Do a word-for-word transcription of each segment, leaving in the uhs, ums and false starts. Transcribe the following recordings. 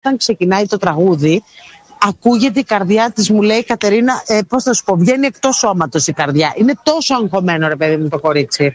όταν ξεκινάει το τραγούδι, ακούγεται η καρδιά της, μου λέει η Κατερίνα, ε, πώς θα σου πω, βγαίνει εκτός σώματος η καρδιά. Είναι τόσο αγχωμένο, ρε παιδί μου, το κορίτσι.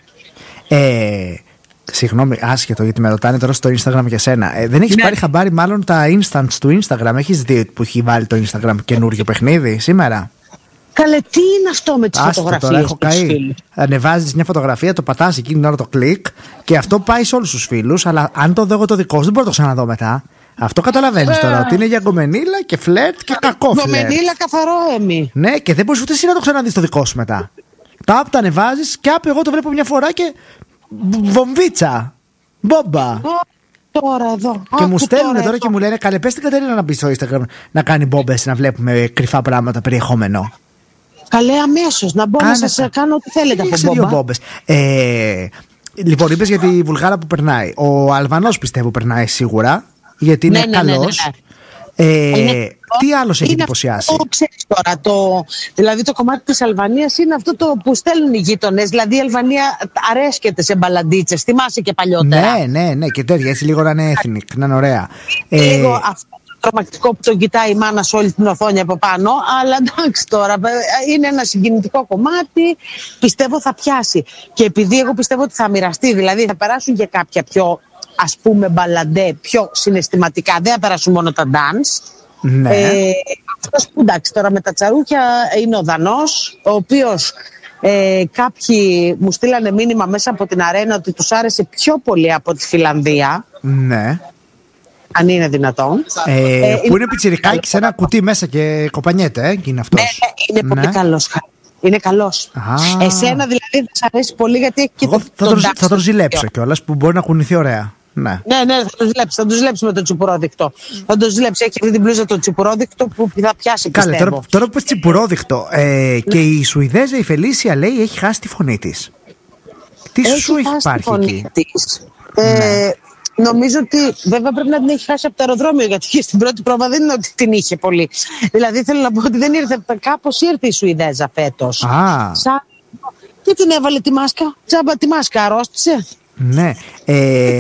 Ε, συγγνώμη, άσχετο, γιατί με ρωτάνε τώρα στο Instagram για σένα. Ε, δεν έχεις ναι. πάρει χαμπάρι μάλλον τα instants του Instagram? Έχεις δει που έχει βάλει το Instagram καινούργιο παιχνίδι σήμερα? Καλέ, τι είναι αυτό με τις Άστα, φωτογραφίες? Τώρα έχω καεί. Ανεβάζεις μια φωτογραφία, το πατάς εκείνη την ώρα το κλικ και αυτό πάει σε όλους τους φίλους. Αλλά αν το δω εγώ το δικό σου, δεν μπορώ να το ξαναδώ μετά. Αυτό καταλαβαίνεις τώρα, ότι είναι για γκομενίλα και φλερτ και κακό φλερτ. Γκομενίλα καθαρό έμι. Ναι, και δεν μπορείς ούτε εσύ να το ξαναδείς το δικό σου μετά. Τα απ' τα ανεβάζεις και απ' εγώ το βλέπω μια φορά και βομβίτσα. Μπόμπα. Τώρα εδώ. Και Άκου μου στέλνουν τώρα, τώρα και μου λένε, καλέ, πες την Κατερίνα να μπει στο Instagram να κάνει μπόμπες, να βλέπουμε κρυφά πράγματα, περιεχόμενο. Καλέ, αμέσως να μπω να σας κάνω ό,τι θέλετε από μπόμπα. Δύο μπόμπες. Ε, λοιπόν, είπες για τη Βουλγάρα που περνάει. Ο Αλβανός πιστεύω περνάει σίγουρα, γιατί είναι ναι, καλός. Ναι, ναι, ναι, ναι. Ε, είναι, τι άλλο έχει εντυπωσιάσει? Το ξέρεις τώρα, το, δηλαδή το κομμάτι της Αλβανίας είναι αυτό το που στέλνουν οι γείτονες. Δηλαδή η Αλβανία αρέσκεται σε μπαλαντίτσες. Θυμάσαι και παλιότερα. Ναι, ναι, ναι, και τέτοια. Έτσι λίγο να είναι ethnic, να είναι ωραία. Λίγο ε, αυτό το τρομακτικό που τον κοιτάει η μάνα σε όλη την οθόνη από πάνω. Αλλά εντάξει τώρα, είναι ένα συγκινητικό κομμάτι. Πιστεύω θα πιάσει. Και επειδή εγώ πιστεύω ότι θα μοιραστεί, δηλαδή θα περάσουν και κάποια πιο, ας πούμε, μπαλαντέ, πιο συναισθηματικά. Δεν θα περάσουν μόνο τα dance. Ναι. Ε, αυτός που εντάξει τώρα με τα τσαρούχια είναι ο Δανός, ο οποίος ε, κάποιοι μου στείλανε μήνυμα μέσα από την αρένα ότι τους άρεσε πιο πολύ από τη Φιλανδία. Ναι. Αν είναι δυνατόν. Ε, ε, που είναι, είναι πιτσιρικάκι σε ένα κουτί μέσα και κοπανιέται, ε, είναι αυτός. Ναι, είναι ναι. πολύ καλός. Είναι καλός. Α. Εσένα δηλαδή θα σ' αρέσει πολύ, γιατί έχει και Εγώ το, θα, τον, θα τον ζηλέψω κιόλας, που μπορεί να κουνηθεί ωραία. Ναι. ναι, ναι, θα το ζηλέψει. Θα το ζηλέψει με το τσιπουρόδεικτο. Mm. Θα το ζηλέψει. Έχει αυτή την μπλούζα το τσιπουρόδεικτο που θα πιάσει. Κάλε, τώρα, τώρα που πες τσιπουρόδεικτο, ε, και η Σουηδέζα η Φελίσια λέει έχει χάσει τη φωνή της. Τι έχει σου έχει υπάρχει εκεί? Της. Ε, ναι. Νομίζω ότι βέβαια πρέπει να την έχει χάσει από το αεροδρόμιο, γιατί και στην πρώτη πρόβα δεν είναι ότι την είχε πολύ. Δηλαδή θέλω να πω ότι δεν ήρθε, κάπως ήρθε η Σουηδέζα φέτος. Α. Σαν... Και την έβαλε τη μάσκα. Τζάμπα τη μάσκα, αρρώστησε. Ναι. Ε,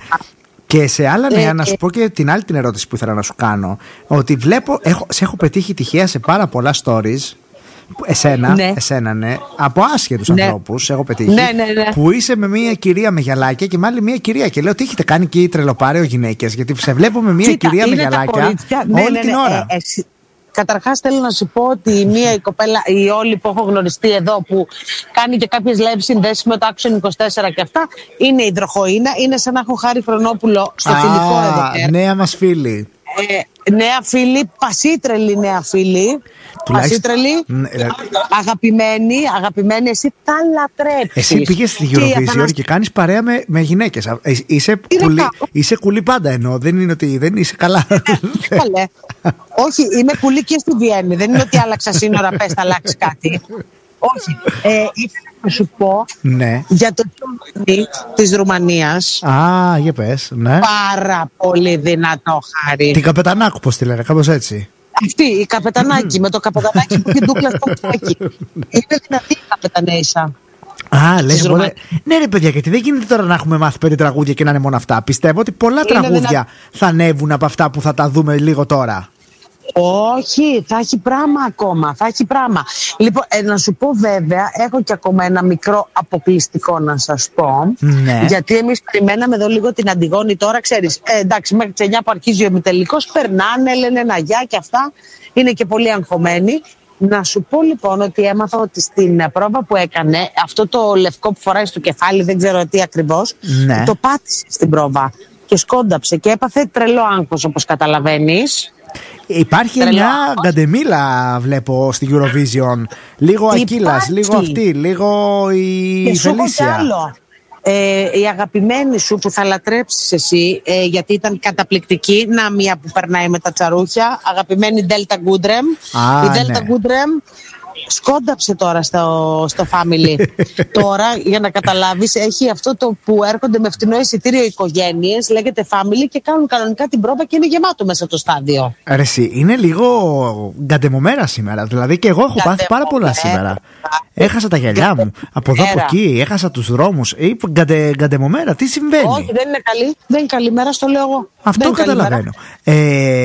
και σε άλλα νέα, ε, να σου πω και την άλλη την ερώτηση που ήθελα να σου κάνω. Ότι βλέπω, έχω, σε έχω πετύχει τυχαία σε πάρα πολλά stories. Εσένα, ναι. εσένα, ναι. Από άσχετους ναι. ανθρώπους έχω πετύχει. Ναι, ναι, ναι. Που είσαι με μια κυρία με γυαλάκια και μάλλον μια κυρία. Και λέω, τι έχετε κάνει εκεί τρελοπάρεο γυναίκες? Γιατί σε βλέπω με μια Κοίτα, κυρία με γυαλάκια όλη ναι, ναι, ναι, την ώρα. Ε, ε, ε, Καταρχάς θέλω να σου πω ότι η μία η κοπέλα, η όλη που έχω γνωριστεί εδώ, που κάνει και κάποιες live συνδέσεις με το Action είκοσι τέσσερα και αυτά, είναι η Υδροχοΐνα. Είναι σαν να έχω Χάρη Χρονόπουλο στο Α, φιλικό εδώ. Νέα μας φίλη. Ε, νέα φίλη, πασίτρελη νέα φίλη. Πασίτρελη, ναι, αγαπημένη, αγαπημένη, εσύ τα λατρέψεις. Εσύ πήγες στη Eurovision και, και κάνεις παρέα με, με γυναίκες. Είσαι κουλή, είσαι κουλή πάντα, εννοώ. Δεν είναι ότι δεν είσαι καλά. Καλέ. Όχι, είμαι κουλή και στη Βιέννη. Δεν είναι ότι άλλαξα σύνορα, πες θα αλλάξει κάτι. Όχι. Ε, ήθελα να σου πω ναι. για το τραγούδι της Ρουμανίας. Α, για πες, ναι. Πάρα πολύ δυνατό, Χάρη. Την Καπετανάκου, πώς τη λένε, κάπως έτσι. Αυτή, η Καπετανάκη, με το Καπετανάκη που έχει ντούκλα στο κουτάκι. Είναι δυνατή η Καπετανέισα. Α, λες, μπορεί... Ναι ρε παιδιά, γιατί δεν γίνεται τώρα να έχουμε μάθει πέντε τραγούδια και να είναι μόνο αυτά. Πιστεύω ότι πολλά είναι τραγούδια δυνα... θα ανέβουν από αυτά που θα τα δούμε λίγο τώρα. Όχι, θα έχει πράγμα ακόμα, θα έχει πράγμα. Λοιπόν, ε, να σου πω βέβαια, έχω και ακόμα ένα μικρό αποκλειστικό να σας πω. Ναι. Γιατί εμείς περιμέναμε εδώ λίγο την Αντιγόνη τώρα, ξέρεις, ε, εντάξει, μέχρι τις εννιά που αρχίζει ο ημιτελικός, περνάνε, λένε ένα γεια και αυτά, είναι και πολύ αγχωμένοι. Να σου πω λοιπόν ότι έμαθα ότι στην πρόβα που έκανε, αυτό το λευκό που φοράει στο κεφάλι, δεν ξέρω τι ακριβώς, ναι. το πάτησε στην πρόβα και σκόνταψε και έπαθε τρελό άγχος, όπως καταλαβαίνεις. Υπάρχει τρελό μια άγχος. Γκαντεμίλα βλέπω στη Eurovision. Λίγο Ακύλας, λίγο αυτή, λίγο η και Φελίσια. Ε, η αγαπημένη σου που θα λατρέψεις εσύ, ε, γιατί ήταν καταπληκτική, να μία που περνάει με τα τσαρούχια, αγαπημένη Delta Goodrem. Α, η Delta ναι. Goodrem σκόνταψε τώρα στο, στο family. Τώρα, για να καταλάβεις, έχει αυτό το που έρχονται με φτηνό εισιτήριο οικογένειες, λέγεται family και κάνουν κανονικά την πρόβα και είναι γεμάτο μέσα το στάδιο. Ρε εσύ, είναι λίγο γκαντεμομέρα σήμερα. Δηλαδή και εγώ έχω πάθει πάρα πολλά σήμερα. Έχασα τα γυαλιά μου από εδώ από εκεί, έχασα τους δρόμους. Γκαντεμομέρα, τι συμβαίνει? Όχι, δεν είναι καλή. Δεν είναι καλή μέρα, στο λέω εγώ. Αυτό καταλαβαίνω. Ε,